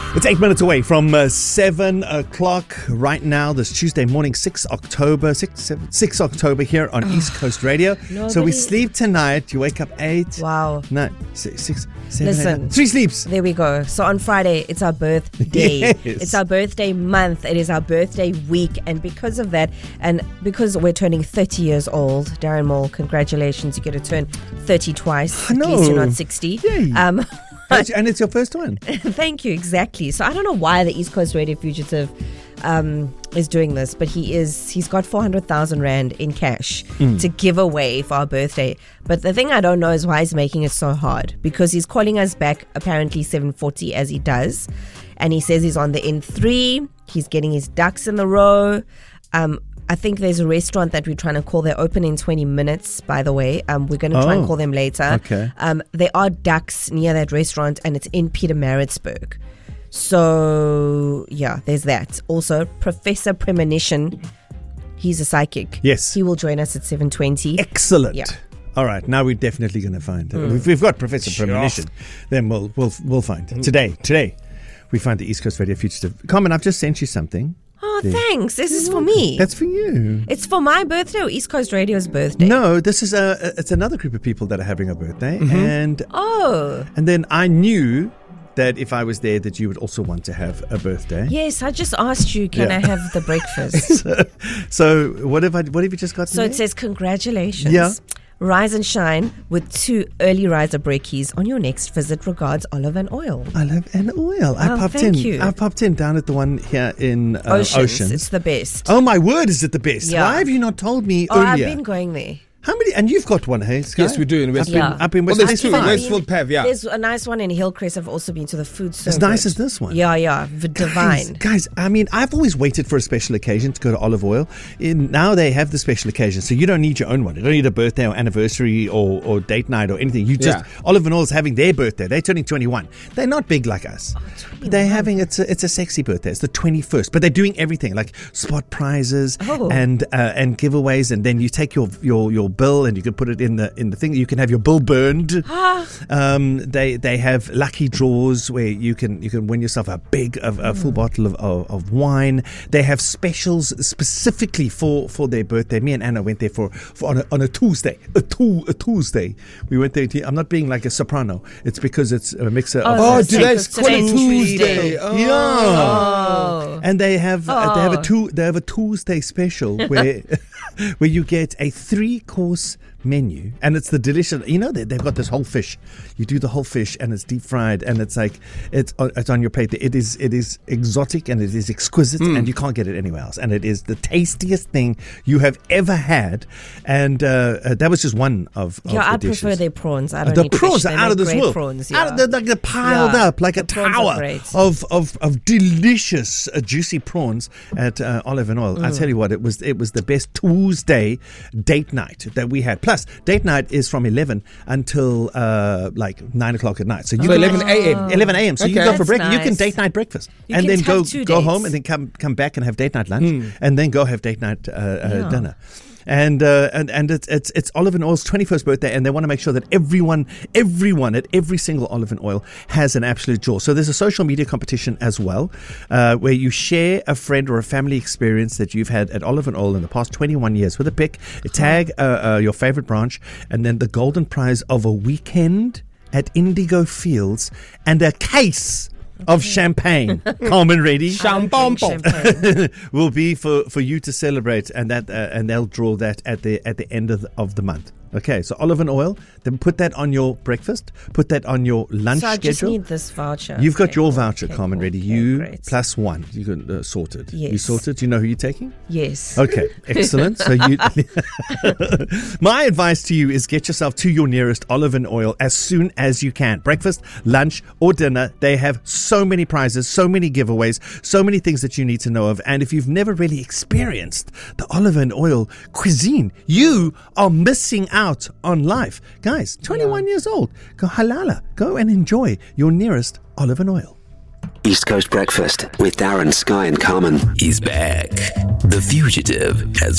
It's 8 minutes away from 7 o'clock right now, this Tuesday morning, 6 October here on East Coast Radio. So we sleep tonight, you wake up 8. Wow. 9, 6, 7, Listen. 8, 3 sleeps. There we go. So on Friday, it's our birthday. Yes. It's our birthday month. It is our birthday week. And because of that, and because we're turning 30 years old, Darren Moore, congratulations. You get to turn 30 twice. I At know. least you're not 60. Yay. And it's your first one. Thank you, exactly. So I don't know why the East Coast Radio Fugitive is doing this, but he's got 400,000 Rand in cash to give away for our birthday. But the thing I don't know is why he's making it so hard, because he's calling us back apparently 7:40 as he does, and he says he's on the N3, he's getting his ducks in the row. I think there's a restaurant that we're trying to call. They're open in 20 minutes, by the way. We're going to try and call them later. Okay. There are ducks near that restaurant, and it's in Pietermaritzburg. So, yeah, there's that. Also, Professor Premonition, he's a psychic. Yes. He will join us at 7:20. Excellent. Yeah. All right, now we're definitely going to find it. If we've got Professor Premonition, then we'll find it. Today, we find the East Coast Radio Fugitive. Carmen, I've just sent you something. Oh, thanks. This is for me. That's for you. It's for my birthday or East Coast Radio's birthday? No, this is it's another group of people that are having a birthday, and then I knew that if I was there, that you would also want to have a birthday. Yes, I just asked you, can I have the breakfast? So what have you just got? So it says congratulations. Yeah. Rise and shine with 2 early riser brekkies on your next visit. Regards, Olive and Oil. Olive and Oil. I popped in down at the one here in Oceans. It's the best. Oh my word, is it the best? Yeah. Why have you not told me Oh, earlier? I've been going there. How many? And you've got one, hey, Sky? Yes, we do in Westfield. I've been Well, West there's two. Fine. Westfield Pav, yeah. There's a nice one in Hillcrest. I've also been to the food service. As nice as this one. Yeah, divine. Guys, I mean, I've always waited for a special occasion to go to Olive Oil. Now they have the special occasion, so you don't need your own one. You don't need a birthday or anniversary or date night or anything. You just Olive and Oil is having their birthday. They're turning 21. They're not big like us. But they're having it's a sexy birthday. It's the 21st. But they're doing everything like spot prizes and giveaways, and then you take your bill and you can put it in the thing. You can have your bill burned. They have lucky draws where you can win yourself a full bottle of wine. They have specials specifically for their birthday. Me and Anna went there for on a Tuesday. A Tuesday. We went there. I'm not being like a soprano. It's because it's a mixer of. Oh, today's Tuesday. Yeah. And they have a Tuesday special where you get a 3-course menu, and it's the delicious. You know, they've got this whole fish. You do the whole fish, and it's deep fried, and it's like it's on your plate. It is exotic and it is exquisite, and you can't get it anywhere else. And it is the tastiest thing you have ever had. And that was just one of I the dishes. prefer their prawns. I don't The need prawns fish. are out of this world. Prawns, They're piled up like a tower of delicious, juicy prawns at Olive and Oil. I tell you what, it was the best Tuesday date night that we had. Plus, date night is from 11 until like 9 o'clock at night. So 11 a.m. 11 a.m. So you go for breakfast. Nice. You can date night breakfast, You and can then have 2 go dates. home, and then come back and have date night lunch, and then go have date night dinner. And it's Olive and Oil's 21st birthday, and they want to make sure that everyone at every single Olive and Oil has an absolute jaw. So there's a social media competition as well, where you share a friend or a family experience that you've had at Olive and Oil in the past 21 years with a pic. Tag your favorite branch, and then the golden prize of a weekend at Indigo Fields and a case of champagne. Carmen ready? Champagne. Will be for you to celebrate, and they'll draw that at the end of the month. Okay, so Olive and Oil, then put that on your breakfast, put that on your lunch So I schedule. just need this voucher. You've got your voucher, Carmen, ready. You great. plus one. You can sorted. Yes. You sorted? Do you know who you're taking? Yes. Okay, excellent. So you, my advice to you is get yourself to your nearest Olive and Oil as soon as you can. Breakfast, lunch, or dinner. They have so many prizes, so many giveaways, so many things that you need to know of. And if you've never really experienced the Olive and Oil cuisine, you are missing out on life. Guys, 21 years old. Go halala. Go and enjoy your nearest Olive and Oil. East Coast Breakfast with Darren, Sky and Carmen is back. The Fugitive has